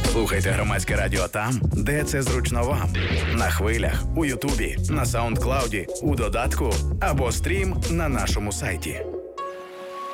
Слухайте Громадське радіо там, де це зручно вам. На хвилях, у Ютубі, на Саундклауді, у додатку або стрім на нашому сайті.